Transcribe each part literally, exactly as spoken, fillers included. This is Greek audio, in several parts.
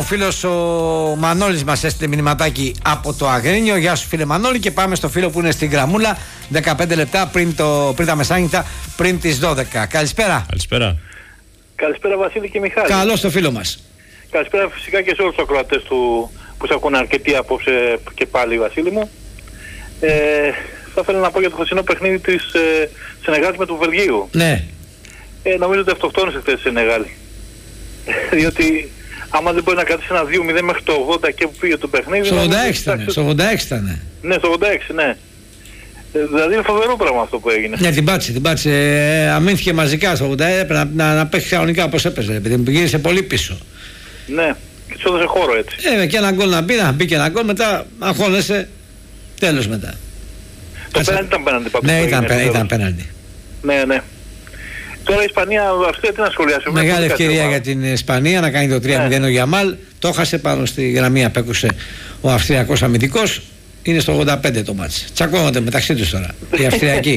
Ο φίλος ο Μανώλης μας έστειλε μηνυματάκι από το Αγρίνιο. Γεια σου φίλε Μανώλη. Και πάμε στο φίλο που είναι στην γραμμούλα. δεκαπέντε λεπτά πριν, το, πριν τα μεσάνυχτα, πριν τις δώδεκα. Καλησπέρα. Καλησπέρα. Καλησπέρα Βασίλη και Μιχάλη. Καλώς το φίλο μας. Καλησπέρα φυσικά και σε όλους τους ακροατές του που σε ακούνε αρκετοί απόψε και πάλι, Βασίλη μου. Ε, θα ήθελα να πω για το χθεσινό παιχνίδι της ε, Σενεγάλης με του Βελγίου. Ναι. Ε, νομίζω ότι αυτοκτόνησε χθες η Σενεγάλη. Διότι άμα δεν μπορεί να κρατήσει ένα δύο μηδέν μέχρι το ογδόντα και που πήγε το παιχνίδι... Στο ογδόντα έξι ήταν. Στο ογδόντα έξι ήταν. Ναι, στο ογδόντα έξι, ναι. Ε, δηλαδή είναι φοβερό πράγμα αυτό που έγινε. Ναι, την πάτησε, την πάτησε. Ε, αμήνθηκε μαζικά στο ογδόντα έξι. Έπρεπε να, να, να παίξει κανονικά όπως έπαιζε. Επειδή μου γύρισε πολύ πίσω. Ναι, και της έδωσε χώρο έτσι. Ε, και ένα γκολ να μπει, να μπει και ένα γκολ, μετά αγχώνεσαι. Τέλος μετά. Το πέναντι ήταν πέναντι πάντως. Ναι, ήταν, πέναντι, ήταν πέναντι. Ναι, ναι. Τώρα η Ισπανία, Αυστρία, τι να σχολιάσουμε. Μεγάλη ευκαιρία για την Ισπανία να κάνει το τρία μηδέν ναι. Ο Γιαμάλ. Το έχασε πάνω στη γραμμή, απέκουσε ο Αυστριακός αμυντικός. Είναι στο ογδόντα πέντε το μάτς. Τσακώνονται μεταξύ τους τώρα οι Αυστριακοί.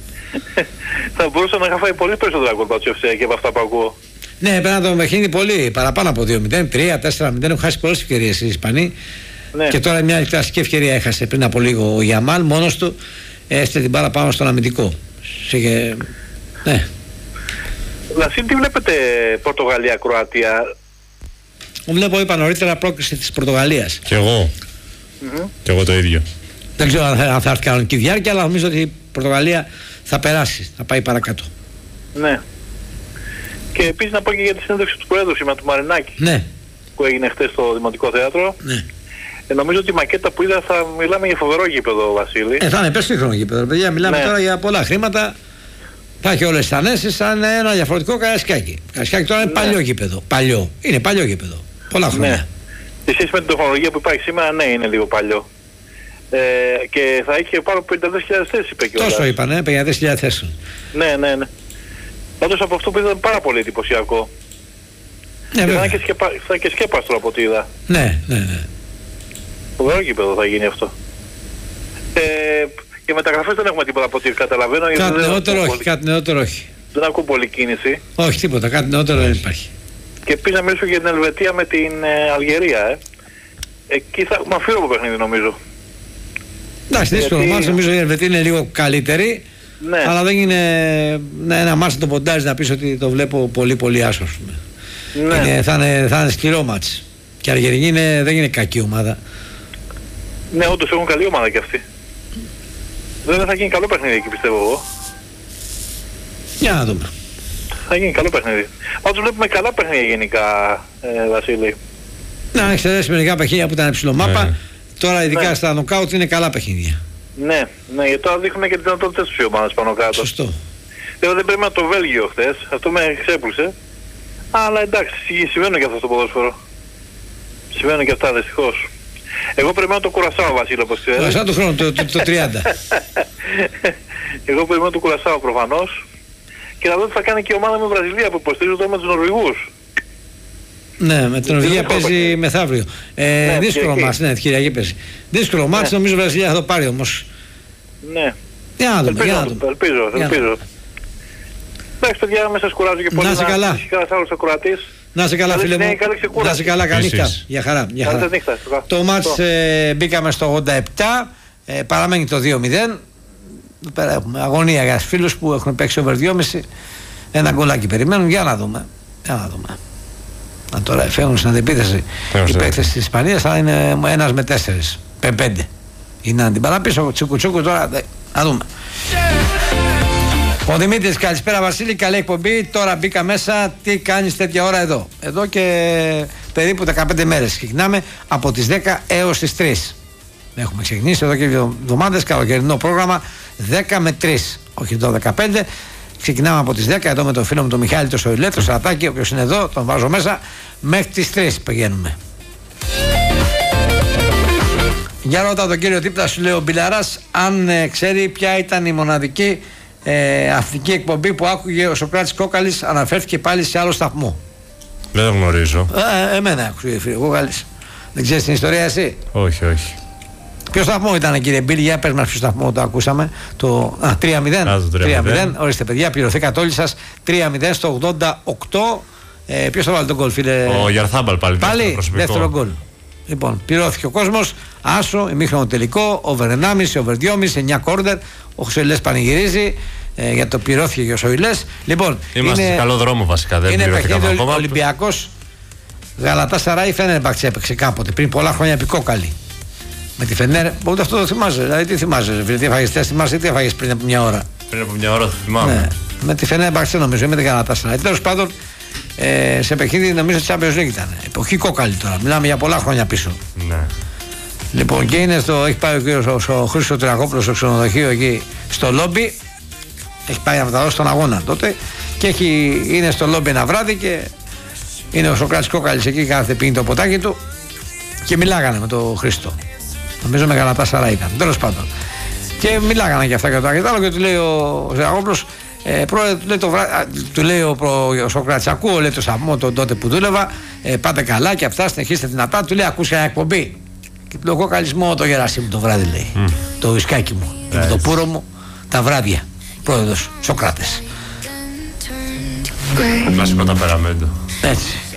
Θα μπορούσαν να είχα φάει πολύ περισσότερα γκολ οι Αυστριακοί από αυτά που ακούω. Ναι, πρέπει να το παιχνίδι πολύ παραπάνω από δύο μηδέν, τρία τέσσερα μηδέν. Έχουν χάσει πολλές ευκαιρίες οι Ισπανοί. Ναι. Και τώρα μια κλασική ευκαιρία έχασε πριν από λίγο ο Γιαμάλ. Μόνος του έστειλε την μπάλα πάνω στον αμυντικό. Σε... Ναι. Βασίλη, τι βλέπετε Πορτογαλία-Κροατία? Βλέπω, είπα νωρίτερα, πρόκριση της Πορτογαλίας. Κι εγώ. Mm-hmm. Κι εγώ το ίδιο. Δεν ξέρω αν θα, θα έρθει κανονική διάρκεια, αλλά νομίζω ότι η Πορτογαλία θα περάσει, θα πάει παρακάτω. Ναι. Και επίσης να πω και για τη συνέντευξη του Προέδρου σήμερα του Μαρινάκη. Ναι. Που έγινε χτες στο Δημοτικό Θέατρο. Ναι. Ε, νομίζω ότι η μακέτα που είδα θα μιλάμε για φοβερό γήπεδο, Βασίλη. Ε, θα είναι πέστηχρονο γήπεδο, παιδιά. Μιλάμε ναι. τώρα για πολλά χρήματα. Θα έχει όλες τις ανέσεις σαν ένα διαφορετικό Καραϊσκάκι. Καραϊσκάκι τώρα είναι ναι. παλιό γήπεδο. Παλιό. Είναι παλιό γήπεδο. Πολλά χρόνια. Ναι. Σε σχέση με την τεχνολογία που υπάρχει σήμερα, ναι, είναι λίγο παλιό. Ε, και θα είχε πάνω από πενήντα χιλιάδες θέσεις, είπε και ο Τόσο είπανε, πενήντα χιλιάδες θέσεις. Ναι, ναι, ναι. Πάντως από αυτό που είδα πάρα πολύ εντυπωσιακό. Ναι, και θα είναι και, σκεπα... θα και σκέπαστρο από ό,τι είδα. Ναι, ναι, ναι. Φοβερό γήπεδο θα γίνει αυτό. Ε, και μεταγραφές δεν έχουμε τίποτα από ό,τι καταλαβαίνω. Κάτι νεότερο όχι, πολύ... κάτι νεότερο όχι. Δεν ακούω πολύ κίνηση. Όχι τίποτα, κάτι νεότερο δεν υπάρχει. Και επίσης να μιλήσω για την Ελβετία με την ε, Αλγερία. Ε. Εκεί θα έχουμε αφήρωμο παιχνίδι νομίζω. Εντάξει, δύσκολο γιατί... μάτς, νομίζω η Ελβετία είναι λίγο καλύτερη. Ναι. Αλλά δεν είναι ναι, ένα μάτς το ποντάζει να πεις ότι το βλέπω πολύ πολύ άσο. Ναι. Είναι, θα, είναι, θα είναι σκληρό μάτς. Και η Αλγερινή είναι, δεν είναι κακή ομάδα. Ναι, όντως έχουν καλή ομάδα κι αυτοί. Δεν θα γίνει καλό παιχνίδι εκεί πιστεύω εγώ. Για να δούμε. Θα γίνει καλό παιχνίδι. Πάντως βλέπουμε καλά παιχνίδια γενικά, ε, Βασίλη. Να εξαιρέσει μερικά παιχνίδια που ήταν υψηλό μάπα. Ναι. Τώρα ειδικά ναι. στα νοκάουτ είναι καλά παιχνίδια. Ναι, ναι, γιατί τώρα δείχνουμε και τις δυνατότητες τους ομάδες πάνω κάτω. Σωστό. Εγώ δεν πρέπει το Βέλγιο χθες, αυτό με ξέπλουσε. Αλλά εντάξει, συμβαίνουν και αυτά στο ποδόσφαιρο. Συμβαίνουν και αυτά δυστυχώς. Εγώ περιμένω το Κουρασάο, Βασίλη, όπως ξέρεις. Κουρασάο του χρόνου, το, το, το τριάντα. Εγώ περιμένω το Κουρασάο προφανώς. Και να δω τι θα κάνει και η ομάδα με Βραζιλία που υποστηρίζει τώρα με τους Νορβηγούς. Ναι, με την Νορβηγία παίζει μεθαύριο. Ε, ναι, δύσκολο μάτς, ναι, Κυριακή παίζει. Δύσκολο μάτς, ναι. Νομίζω η Βραζιλία θα το πάρει όμως. Ναι. Για να δούμε, για να δούμε. Ελπίζω, ελπίζω. Εντάξει παιδιά, μέσα σας κουράζω και πολύ. Να είσαι καλά. Να είσαι καλά φίλε μου. Να είσαι καλά, καλή νύχτα. Για χαρά. Για χαρά. Το μάτς ε, μπήκαμε στο ογδόντα επτά, ε, παραμένει το δύο μηδέν. Πέρα έχουμε αγωνία για φίλους που έχουν παίξει over δυόμισι. Ένα γκολάκι περιμένουν, για να δούμε. Για να δούμε. Αν τώρα φεύγουν στην αντιπίθεση οι παίκτες της Ισπανίας θα είναι ένας με τέσσερις. Με πέντε. Είναι αν την παραπίσω, τσούκου τσούκου τώρα. Να δούμε. Ο Δημήτρης, καλησπέρα Βασίλη, καλή εκπομπή. Τώρα μπήκα μέσα, τι κάνεις τέτοια ώρα εδώ? Εδώ και περίπου δεκαπέντε μέρες. Ξεκινάμε από τις δέκα έως τις τρεις. Έχουμε ξεκινήσει εδώ και δύο εβδομάδες, καλοκαιρινό πρόγραμμα δέκα με τρεις, όχι το δεκαπέντε. Ξεκινάμε από τις δέκα εδώ με τον φίλο μου τον Μιχάλη το Σοηλέ, το Σαρατάκι, όποιος είναι εδώ, τον βάζω μέσα, μέχρι τις τρεις πηγαίνουμε. Για ρώτα τον κύριο δίπλα σου, λέει ο Μπιλαράς, αν ε, ξέρει ποια ήταν η μοναδική ε, αθλητική εκπομπή που άκουγε ο Σοκράτης Κόκαλης, αναφέρθηκε πάλι σε άλλο σταθμό. Δεν γνωρίζω. Ε, εμένα άκουσε φίλε Κόκαλης. Δεν ξέρεις την ιστορία εσύ? Όχι, όχι. Ποιο σταθμό ήταν κύριε Μπίλ, για πες μας ποιο σταθμό το ακούσαμε? Το α, τρία μηδέν. Α, το τρία μηδέν. Ορίστε παιδιά, πληρωθήκατε όλοι σας. τρία μηδέν στο ογδόντα οκτώ. Ε, Ποιος θα βάλει τον γκολ, φίλε? Ο Γιαρθάμπαλ πάλι. Πάλι δεύτερο γκολ. Λοιπόν, πληρώθηκε ο κόσμος. Άσο, ημίχρονο τελικό. Over ενάμιση, over δυόμιση, εννιά κόρνερ. Ο Χρυσοηλές πανηγυρίζει. Ε, για το πληρώθηκε και ο Σοηλές. Λοιπόν, είμαστε σε καλό δρόμο βασικά. Δεν είναι παιχνίδι ακόμα. Ολυμπιακός Γαλατάσαράι Φενέρμπαχτσε έπαιξε κάποτε πριν πολλά χρόνια επί κόκαλη. Με τη Φενέρ, ούτε αυτό το θυμάσαι. Δηλαδή, τι θυμάσαι, φίλε, τι έφαγες, τι θυμάσαι, τι έφαγες πριν από μια ώρα. Πριν από μια ώρα το θυμάμαι. Ναι, με τη Φενέρμπαχτσε νομίζω, με την Γαλατάσαράι. Τέλος πάντων, ε, σε παιχνίδι νομίζω ότι Champions League ήταν. Εποχή κόκαλη τώρα. Μιλάμε για πολλά χρόνια πίσω. Ναι. Λοιπόν, και είναι στο, έχει πάει ο κύριος ο, ο Χρήστος Τριακόπουλος στο ξενοδοχείο εκεί στο λόμπι. Έχει πάει να μεταδώσει τον αγώνα τότε. Και έχει, είναι στο λόμπι ένα βράδυ και είναι ο Σοκράτης Κόκαλης εκεί, κάθεται πίνει το ποτάκι του και μιλάγανε με τον Χρήστο. Νομίζω με Γαλατάσαράι ήταν. Τέλος πάντων. Και μιλάγανε για αυτά και το άλλο και του λέει ο Τριακόπουλος. Ε, πρόεδρε, του λέει, το βρά... του λέει ο, προ... ο Σοκράτης, ακούω, λέει, το σταθμό τον τότε που δούλευα, ε, πάτε καλά και αυτά, συνεχίστε δυνατά. Του λέει, ακούσα μια εκπομπή. Και του λέει, εγώ καλισμό το γεράσι μου το βράδυ, λέει. Mm. Το ουισκάκι μου, και με το πουρο μου, τα βράδια. Πρόεδρος Σοκράτης. Κλασικό ταπεραμέντο. Έτσι.